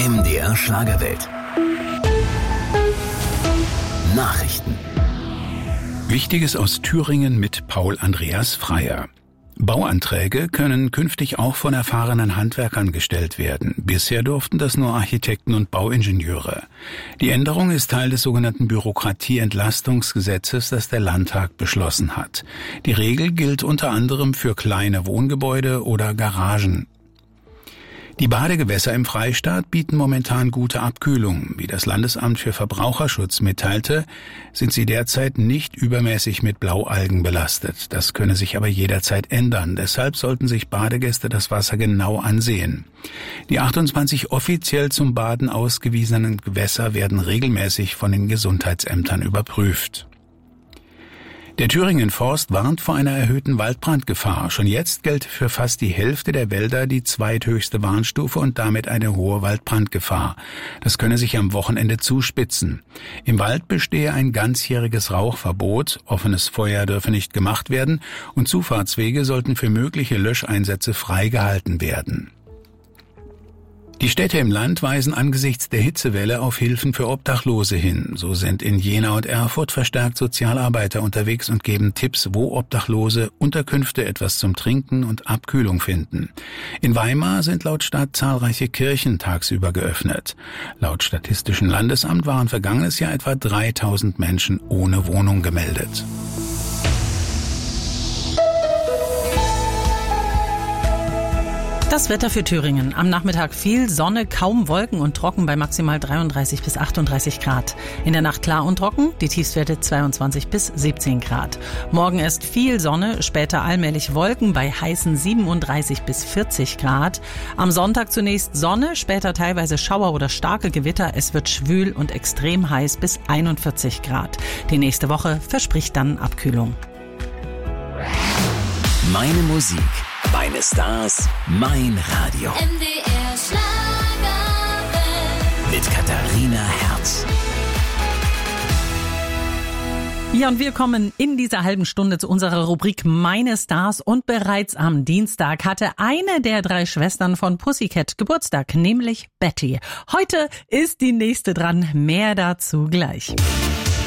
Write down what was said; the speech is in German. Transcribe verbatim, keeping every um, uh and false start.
M D R Schlagerwelt. Nachrichten. Wichtiges aus Thüringen mit Paul Andreas Freier. Bauanträge können künftig auch von erfahrenen Handwerkern gestellt werden. Bisher durften das nur Architekten und Bauingenieure. Die Änderung ist Teil des sogenannten Bürokratieentlastungsgesetzes, das der Landtag beschlossen hat. Die Regel gilt unter anderem für kleine Wohngebäude oder Garagen. Die Badegewässer im Freistaat bieten momentan gute Abkühlung. Wie das Landesamt für Verbraucherschutz mitteilte, sind sie derzeit nicht übermäßig mit Blaualgen belastet. Das könne sich aber jederzeit ändern. Deshalb sollten sich Badegäste das Wasser genau ansehen. Die achtundzwanzig offiziell zum Baden ausgewiesenen Gewässer werden regelmäßig von den Gesundheitsämtern überprüft. Der Thüringen Forst warnt vor einer erhöhten Waldbrandgefahr. Schon jetzt gilt für fast die Hälfte der Wälder die zweithöchste Warnstufe und damit eine hohe Waldbrandgefahr. Das könne sich am Wochenende zuspitzen. Im Wald bestehe ein ganzjähriges Rauchverbot, offenes Feuer dürfe nicht gemacht werden und Zufahrtswege sollten für mögliche Löscheinsätze freigehalten werden. Die Städte im Land weisen angesichts der Hitzewelle auf Hilfen für Obdachlose hin. So sind in Jena und Erfurt verstärkt Sozialarbeiter unterwegs und geben Tipps, wo Obdachlose Unterkünfte, etwas zum Trinken und Abkühlung finden. In Weimar sind laut Stadt zahlreiche Kirchen tagsüber geöffnet. Laut Statistischen Landesamt waren vergangenes Jahr etwa dreitausend Menschen ohne Wohnung gemeldet. Das Wetter für Thüringen. Am Nachmittag viel Sonne, kaum Wolken und trocken bei maximal dreiunddreißig bis achtunddreißig Grad. In der Nacht klar und trocken, die Tiefstwerte zweiundzwanzig bis siebzehn Grad. Morgen ist viel Sonne, später allmählich Wolken bei heißen siebenunddreißig bis vierzig Grad. Am Sonntag zunächst Sonne, später teilweise Schauer oder starke Gewitter. Es wird schwül und extrem heiß bis einundvierzig Grad. Die nächste Woche verspricht dann Abkühlung. Meine Musik, meine Stars, mein Radio. M D R Schlagerwelt. Mit Katharina Herz. Ja, und wir kommen in dieser halben Stunde zu unserer Rubrik Meine Stars. Und bereits am Dienstag hatte eine der drei Schwestern von Pussycat Geburtstag, nämlich Betty. Heute ist die nächste dran. Mehr dazu gleich.